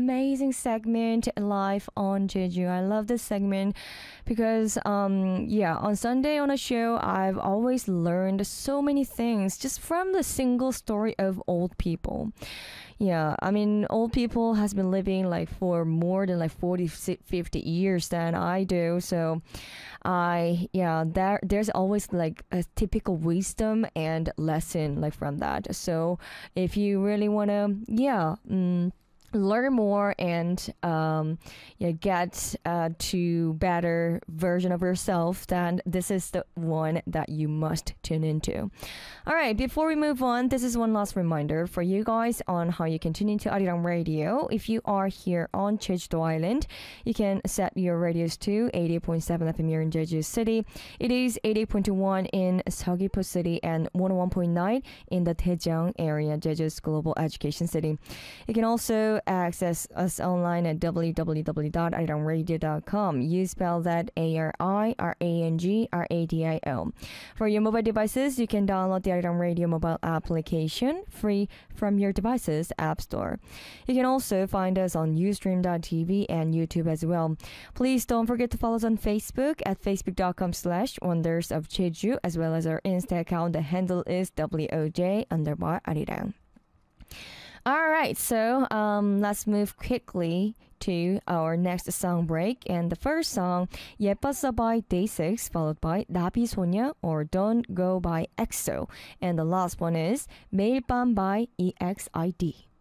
amazing segment live on Jeju. I love this segment because, yeah, on Sunday on a show, I've always learned so many things just from the single story of old people. Yeah, I mean, old people has been living like for more than like 40, 50 years than I do. So yeah, there's always like a typical wisdom and lesson like from that. So if you really want to, yeah, learn more and yeah, get to better version of yourself, then this is the one that you must tune into. All right, before we move on, this is one last reminder for you guys on how you can tune into Arirang Radio. If you are here on Jeju Island, you can set your radios to 88.7 FM here in Jeju City. It is 88.1 in Seogwipo City and 101.9 in the Daejeong area, Jeju's global education city. You can also access us online at www.arirangradio.com. You spell that ARIRANGRADIO. For your mobile devices, you can download the Arirang Radio mobile application free from your device's app store. You can also find us on Ustream.tv and YouTube as well. Please don't forget to follow us on Facebook at facebook.com/Wonders of Jeju, as well as our Insta account. The handle is WOJ_Arirang. All right, so let's move quickly to our next song break. And the first song, 예뻤어 by Day6, followed by 나비 소녀 or Don't Go by EXO. And the last one is 매일 밤 by EXID.